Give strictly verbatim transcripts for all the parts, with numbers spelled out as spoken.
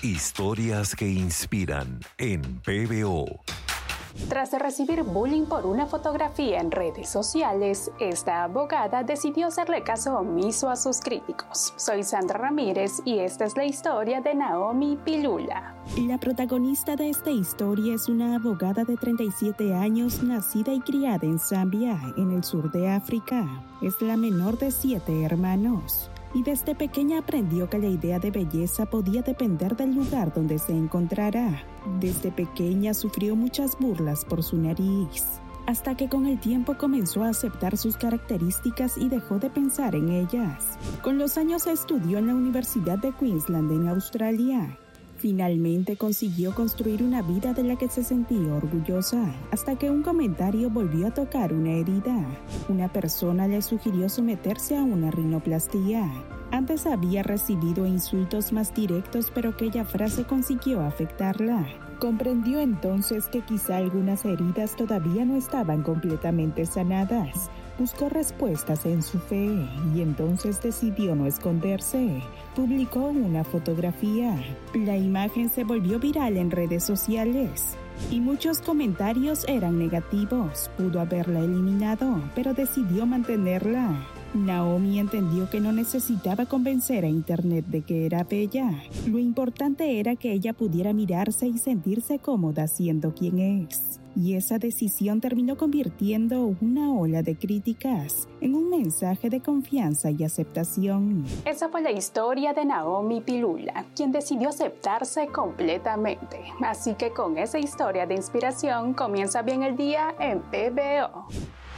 Historias que inspiran en P B O. Tras recibir bullying por una fotografía en redes sociales, esta abogada decidió hacerle caso omiso a sus críticos. Soy Sandra Ramírez y esta es la historia de Naomi Pilula. La protagonista de esta historia es una abogada de treinta y siete años, nacida y criada en Zambia, en el sur de África. Es la menor de siete hermanos. Y desde pequeña aprendió que la idea de belleza podía depender del lugar donde se encontrara. Desde pequeña sufrió muchas burlas por su nariz, hasta que con el tiempo comenzó a aceptar sus características y dejó de pensar en ellas. Con los años estudió en la Universidad de Queensland en Australia. Finalmente consiguió construir una vida de la que se sentía orgullosa, hasta que un comentario volvió a tocar una herida. Una persona le sugirió someterse a una rinoplastia. Antes había recibido insultos más directos, pero aquella frase consiguió afectarla. Comprendió entonces que quizá algunas heridas todavía no estaban completamente sanadas. Buscó respuestas en su fe y entonces decidió no esconderse. Publicó una fotografía. La imagen se volvió viral en redes sociales y muchos comentarios eran negativos. Pudo haberla eliminado, pero decidió mantenerla. Naomi entendió que no necesitaba convencer a Internet de que era bella. Lo importante era que ella pudiera mirarse y sentirse cómoda siendo quien es. Y esa decisión terminó convirtiendo una ola de críticas en un mensaje de confianza y aceptación. Esa fue la historia de Naomi Pilula, quien decidió aceptarse completamente. Así que con esa historia de inspiración comienza bien el día en P B O.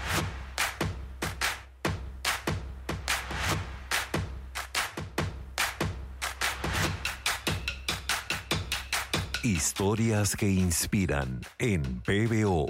Historias que inspiran en P B O.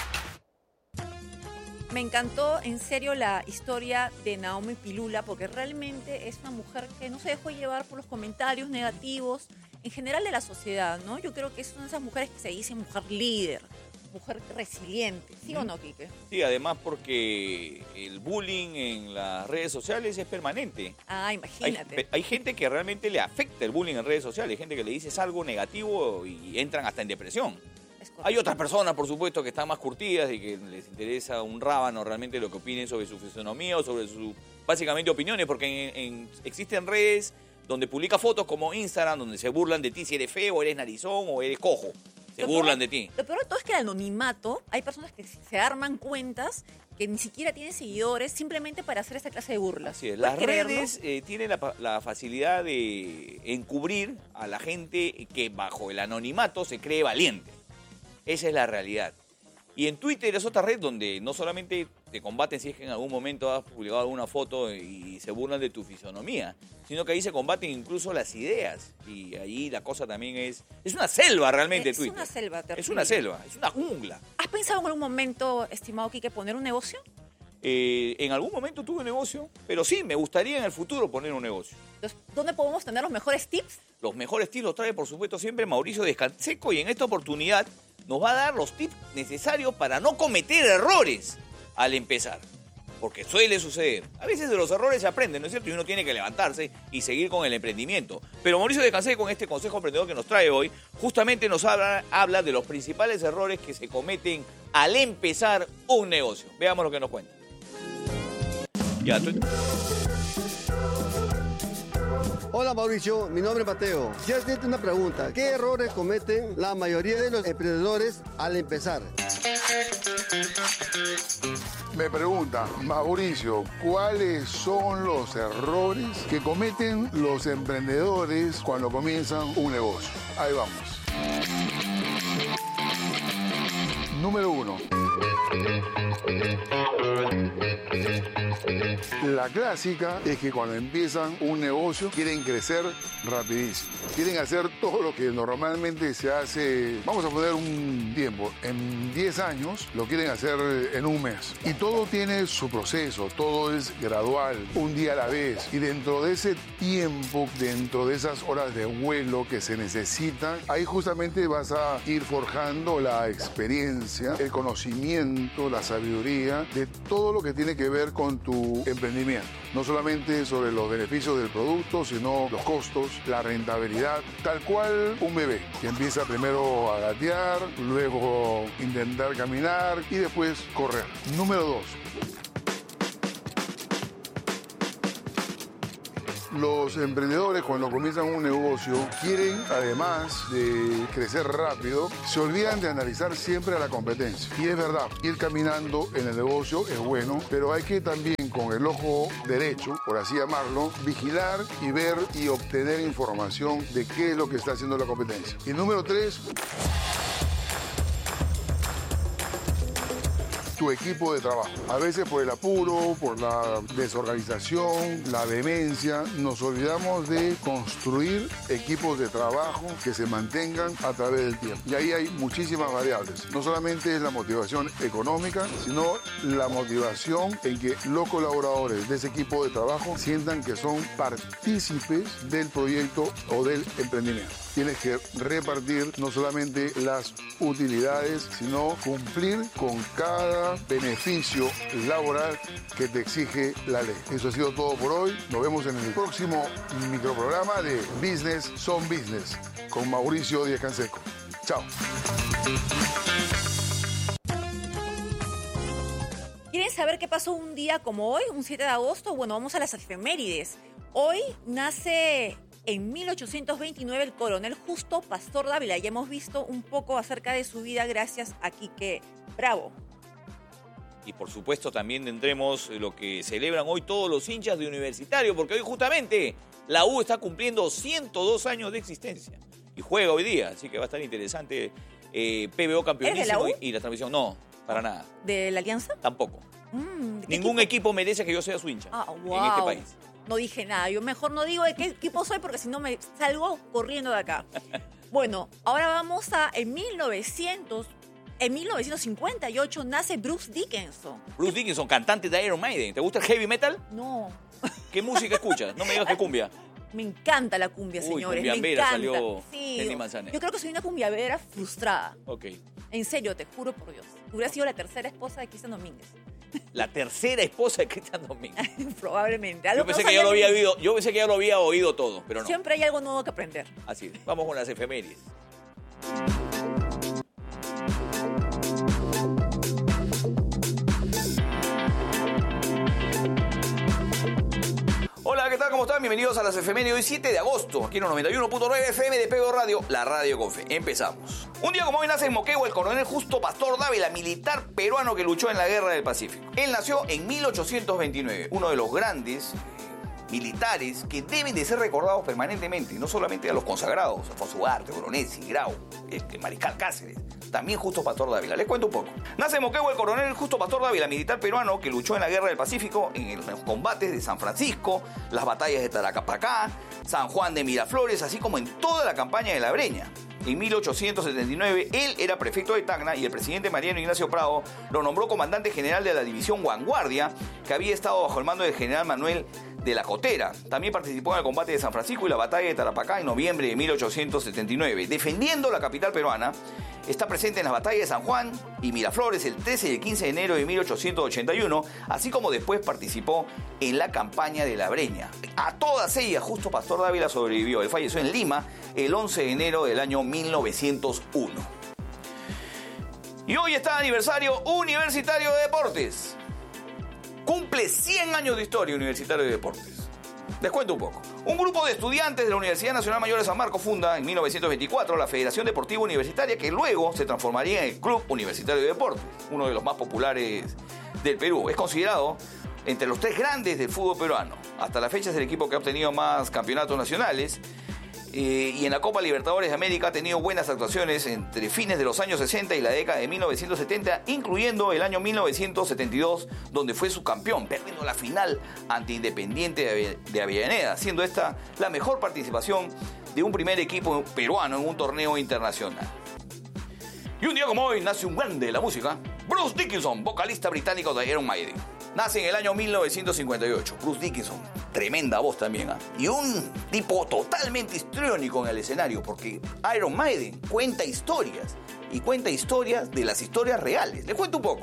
Me encantó en serio la historia de Naomi Pilula porque realmente es una mujer que no se dejó llevar por los comentarios negativos en general de la sociedad, ¿no? Yo creo que es una de esas mujeres que se dice mujer líder, mujer resiliente, ¿sí o no, Quique? Sí, además porque el bullying en las redes sociales es permanente. Ah, imagínate. Hay, hay gente que realmente le afecta el bullying en redes sociales, hay gente que le dices algo negativo y entran hasta en depresión. Hay otras personas, por supuesto, que están más curtidas y que les interesa un rábano realmente lo que opinen sobre su fisonomía o sobre sus, básicamente, opiniones, porque en, en, existen redes donde publica fotos como Instagram, donde se burlan de ti si eres feo, eres narizón o eres cojo. Se burlan de ti. Lo peor de todo es que el anonimato, hay personas que se arman cuentas que ni siquiera tienen seguidores simplemente para hacer esta clase de burlas. Así es. Las redes eh, tienen la, la facilidad de encubrir a la gente que bajo el anonimato se cree valiente. Esa es la realidad. Y en Twitter es otra red donde no solamente te combaten si es que en algún momento has publicado alguna foto y se burlan de tu fisonomía, sino que ahí se combaten incluso las ideas. Y ahí la cosa también es... Es una selva realmente es Twitter. Es una selva terrible. Es una selva, es una jungla. ¿Has pensado en algún momento, estimado Quique, poner un negocio? Eh, en algún momento tuve un negocio, pero sí, me gustaría en el futuro poner un negocio. Entonces, ¿dónde podemos tener los mejores tips? Los mejores tips los trae, por supuesto, siempre Mauricio Descanseco, y en esta oportunidad nos va a dar los tips necesarios para no cometer errores al empezar. Porque suele suceder. A veces de los errores se aprenden, ¿no es cierto? Y uno tiene que levantarse y seguir con el emprendimiento. Pero Mauricio Descanseco, con este consejo emprendedor que nos trae hoy, justamente nos habla, habla de los principales errores que se cometen al empezar un negocio. Veamos lo que nos cuenta. Ya, tú... Hola Mauricio, mi nombre es Mateo. Quiero hacerte una pregunta. ¿Qué errores cometen la mayoría de los emprendedores al empezar? Me pregunta, Mauricio, ¿cuáles son los errores que cometen los emprendedores cuando comienzan un negocio? Ahí vamos. Número uno. La clásica es que cuando empiezan un negocio quieren crecer rapidísimo. Quieren hacer todo lo que normalmente se hace, vamos a poner un tiempo, en diez años lo quieren hacer en un mes. Y todo tiene su proceso, todo es gradual, un día a la vez. Y dentro de ese tiempo, dentro de esas horas de vuelo que se necesitan, ahí justamente vas a ir forjando la experiencia, el conocimiento, la sabiduría de todo lo que tiene que ver con tu tu emprendimiento. No solamente sobre los beneficios del producto, sino los costos, la rentabilidad, tal cual un bebé que empieza primero a gatear, luego intentar caminar y después correr. Número dos. Los emprendedores cuando comienzan un negocio quieren, además de crecer rápido, se olvidan de analizar siempre a la competencia. Y es verdad, ir caminando en el negocio es bueno, pero hay que también con el ojo derecho, por así llamarlo, vigilar y ver y obtener información de qué es lo que está haciendo la competencia. Y número tres, tu equipo de trabajo. A veces por el apuro, por la desorganización, la vehemencia, nos olvidamos de construir equipos de trabajo que se mantengan a través del tiempo. Y ahí hay muchísimas variables. No solamente es la motivación económica, sino la motivación en que los colaboradores de ese equipo de trabajo sientan que son partícipes del proyecto o del emprendimiento. Tienes que repartir no solamente las utilidades, sino cumplir con cada beneficio laboral que te exige la ley. Eso ha sido todo por hoy. Nos vemos en el próximo microprograma de Business Son Business con Mauricio Díaz Canseco. Chao. ¿Quieren saber qué pasó un día como hoy, un siete de agosto? Bueno, vamos a las efemérides. Hoy nace en mil ochocientos veintinueve el coronel Justo Pastor Dávila. Ya hemos visto un poco acerca de su vida gracias a Quique Bravo. Y por supuesto también tendremos lo que celebran hoy todos los hinchas de Universitario, porque hoy justamente la U está cumpliendo ciento dos años de existencia y juega hoy día, así que va a estar interesante. eh, P B O campeonísimo. ¿Eres de la U? Y la transmisión, no, para nada. ¿De la Alianza? Tampoco. Mm, ¿de qué Ningún equipo? equipo merece que yo sea su hincha Ah, wow. en este país. No dije nada. Yo mejor no digo de qué equipo soy porque si no me salgo corriendo de acá. Bueno, ahora vamos a en mil novecientos, en mil novecientos cincuenta y ocho nace Bruce Dickinson. Bruce Dickinson, cantante de Iron Maiden. ¿Te gusta el heavy metal? No, ¿Qué música escuchas? No me digas que cumbia. me encanta la cumbia, Uy, señores. Me cumbiambera encanta. salió Sí, Jenny Manzanero. yo creo que soy una cumbiambera frustrada. Ok. En serio, te juro por Dios. Hubiera sido la tercera esposa de Cristian Domínguez. La tercera esposa de Cristian Domínguez. Probablemente. Algo Yo pensé no que ya lo sabía había ni- oído, yo pensé que ya lo había oído todo, pero no. Siempre hay algo nuevo que aprender. Así es. Vamos con las efemérides. Hola, ¿qué tal? ¿Cómo están? Bienvenidos a las efemérides hoy siete de agosto, aquí en los noventa y uno punto nueve F M de P B O Radio, la radio con fe. Empezamos. Un día como hoy nace en Moquegua el coronel Justo Pastor Dávila, militar peruano que luchó en la Guerra del Pacífico. Él nació en mil ochocientos veintinueve, uno de los grandes militares que deben de ser recordados permanentemente, no solamente a los consagrados, Alfonso Ugarte, Boronesi, Grau, el Mariscal Cáceres, también Justo Pastor Dávila. Les cuento un poco. Nace en Moquegua el coronel Justo Pastor Dávila, militar peruano que luchó en la Guerra del Pacífico, en los combates de San Francisco, las batallas de Tarapacá, San Juan de Miraflores, así como en toda la campaña de la Breña. En mil ochocientos setenta y nueve, él era prefecto de Tacna y el presidente Mariano Ignacio Prado lo nombró comandante general de la división Vanguardia, que había estado bajo el mando del general Manuel de la Cotera. También participó en el combate de San Francisco y la batalla de Tarapacá en noviembre de mil ochocientos setenta y nueve. Defendiendo la capital peruana, está presente en las batallas de San Juan y Miraflores el trece y el quince de enero de mil ochocientos ochenta y uno, así como después participó en la campaña de la Breña. A todas ellas, Justo Pastor Dávila sobrevivió. Él falleció en Lima el once de enero del año mil novecientos uno. Y hoy está aniversario Universitario de Deportes. Cumple cien años de historia Universitario de Deportes. Les cuento un poco. Un grupo de estudiantes de la Universidad Nacional Mayor de San Marcos funda en mil novecientos veinticuatro la Federación Deportiva Universitaria, que luego se transformaría en el Club Universitario de Deportes, uno de los más populares del Perú. Es considerado entre los tres grandes del fútbol peruano. Hasta la fecha es el equipo que ha obtenido más campeonatos nacionales. Eh, y en la Copa Libertadores de América ha tenido buenas actuaciones entre fines de los años sesenta y la década de mil novecientos setenta, incluyendo el año mil novecientos setenta y dos, donde fue subcampeón, perdiendo la final ante Independiente de, Ave- de Avellaneda, siendo esta la mejor participación de un primer equipo peruano en un torneo internacional. Y un día como hoy nace un grande de la música, Bruce Dickinson, vocalista británico de Iron Maiden. Nace en el año mil novecientos cincuenta y ocho. Bruce Dickinson, tremenda voz también, ¿eh? Y un tipo totalmente histriónico en el escenario, porque Iron Maiden cuenta historias, y cuenta historias de las historias reales. Les cuento un poco.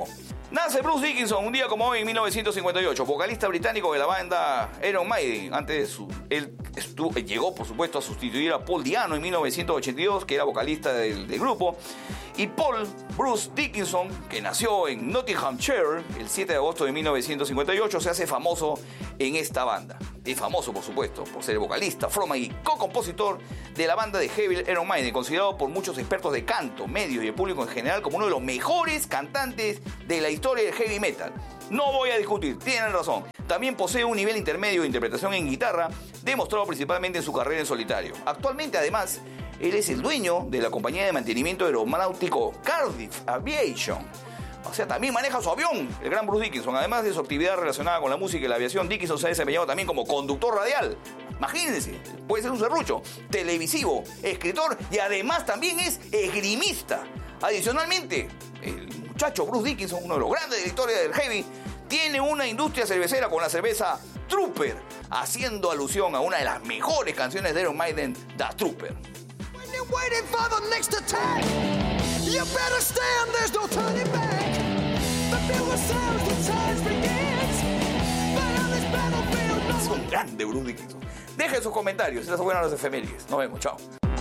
Nace Bruce Dickinson un día como hoy en mil novecientos cincuenta y ocho, vocalista británico de la banda Iron Maiden. Antes de su, él estuvo, llegó, por supuesto, a sustituir a Paul Di'Anno en mil novecientos ochenta y dos, que era vocalista del, del grupo. Y Paul Bruce Dickinson, que nació en Nottinghamshire el siete de agosto de mil novecientos cincuenta y ocho, se hace famoso en esta banda. Es famoso, por supuesto, por ser vocalista, frontman y co-compositor de la banda de heavy Iron Maiden, considerado por muchos expertos de canto, medios y el público en general como uno de los mejores cantantes de la historia del heavy metal. No voy a discutir, tienen razón. También posee un nivel intermedio de interpretación en guitarra, demostrado principalmente en su carrera en solitario. Actualmente, además, él es el dueño de la compañía de mantenimiento aeronáutico Cardiff Aviation. O sea, también maneja su avión, el gran Bruce Dickinson. Además de su actividad relacionada con la música y la aviación, Dickinson se ha desempeñado también como conductor radial. Imagínense, puede ser un serrucho, televisivo, escritor y además también es esgrimista. Adicionalmente, el muchacho Bruce Dickinson, uno de los grandes de la historia del heavy, tiene una industria cervecera con la cerveza Trooper, haciendo alusión a una de las mejores canciones de Iron Maiden, The Trooper. When you're waiting for the next attack, you better stand, there's no turning back. The fuel sounds, the time begins. But on this battlefield, no Es un grande Bruce Dickinson. Dejen sus comentarios, estas fueron las efemérides. Nos vemos, chao.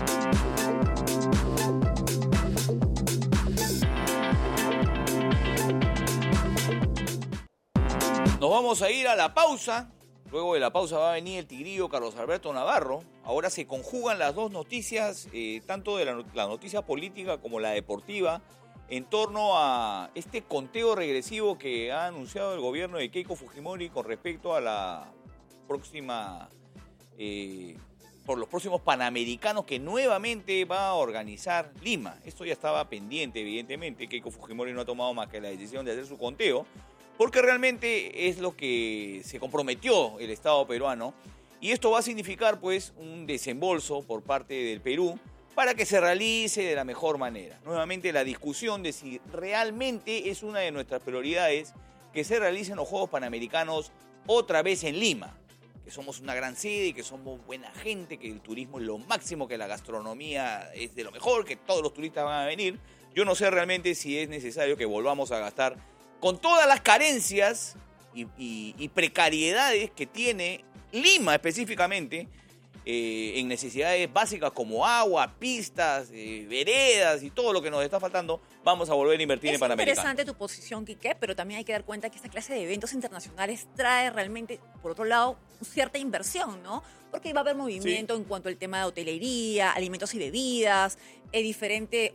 Nos vamos a ir a la pausa. Luego de la pausa va a venir el tigrillo Carlos Alberto Navarro. Ahora se conjugan las dos noticias, eh, tanto de la, la noticia política como la deportiva, en torno a este conteo regresivo que ha anunciado el gobierno de Keiko Fujimori con respecto a la próxima, eh, por los próximos Panamericanos que nuevamente va a organizar Lima. Esto ya estaba pendiente, evidentemente. Keiko Fujimori no ha tomado más que la decisión de hacer su conteo, porque realmente es lo que se comprometió el Estado peruano, y esto va a significar pues un desembolso por parte del Perú para que se realice de la mejor manera. Nuevamente la discusión de si realmente es una de nuestras prioridades que se realicen los Juegos Panamericanos otra vez en Lima, que somos una gran sede, que somos buena gente, que el turismo es lo máximo, que la gastronomía es de lo mejor, que todos los turistas van a venir. Yo no sé realmente si es necesario que volvamos a gastar con todas las carencias y, y, y precariedades que tiene Lima específicamente, eh, en necesidades básicas como agua, pistas, eh, veredas y todo lo que nos está faltando, vamos a volver a invertir es en Panamericanos. Es interesante tu posición, Quique, pero también hay que dar cuenta que esta clase de eventos internacionales trae realmente, por otro lado, cierta inversión, ¿no? Porque va a haber movimiento sí. en cuanto al tema de hotelería, alimentos y bebidas, es diferente,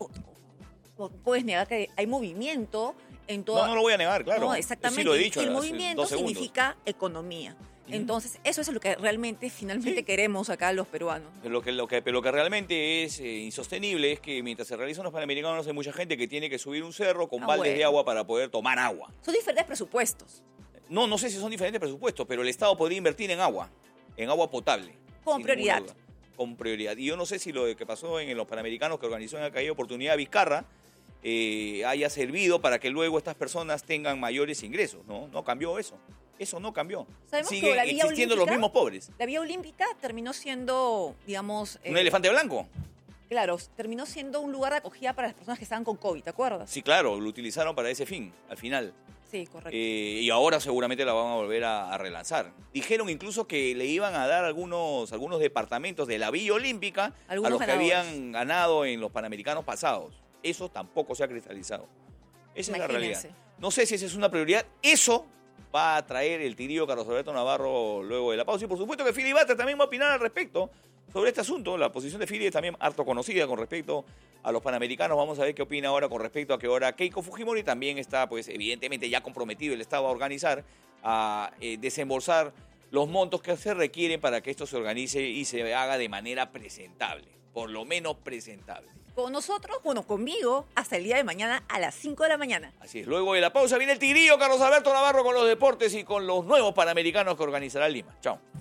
puedes negar que hay movimiento en todo. No, no lo voy a negar, claro. No, exactamente. Sí lo he dicho, y el movimiento significa economía. Entonces, eso es lo que realmente, finalmente sí. queremos acá los peruanos. Lo que, lo que, lo que realmente es eh, insostenible es que mientras se realizan los Panamericanos hay mucha gente que tiene que subir un cerro con ah, baldes bueno. de agua para poder tomar agua. Son diferentes presupuestos. No, no sé si son diferentes presupuestos, pero el Estado podría invertir en agua, en agua potable. Con prioridad. Con prioridad. Y yo no sé si lo que pasó en los Panamericanos que organizó en aquella oportunidad Vizcarra eh, haya servido para que luego estas personas tengan mayores ingresos, ¿no? No cambió eso. Eso no cambió. Siguen existiendo los mismos pobres. La vía olímpica terminó siendo, digamos... ¿Un eh, elefante blanco? Claro, terminó siendo un lugar de acogida para las personas que estaban con COVID, ¿te acuerdas? Sí, claro, lo utilizaron para ese fin, al final. Sí, correcto. Eh, y ahora seguramente la van a volver a, a relanzar. Dijeron incluso que le iban a dar algunos, algunos departamentos de la vía olímpica algunos a los ganadores. que habían ganado en los Panamericanos pasados. Eso tampoco se ha cristalizado. Esa Imagínense. es la realidad. No sé si esa es una prioridad. Eso va a traer el tigrillo Carlos Alberto Navarro luego de la pausa. Y por supuesto que Philly Butter también va a opinar al respecto sobre este asunto. La posición de Philly es también harto conocida con respecto a los Panamericanos. Vamos a ver qué opina ahora con respecto a que ahora Keiko Fujimori también está, pues evidentemente ya comprometido el Estado a organizar, a eh, desembolsar los montos que se requieren para que esto se organice y se haga de manera presentable, por lo menos presentable. Con nosotros, bueno, conmigo, hasta el día de mañana a las cinco de la mañana. Así es, luego de la pausa viene el tigrillo Carlos Alberto Navarro con los deportes y con los nuevos Panamericanos que organizará Lima. Chao.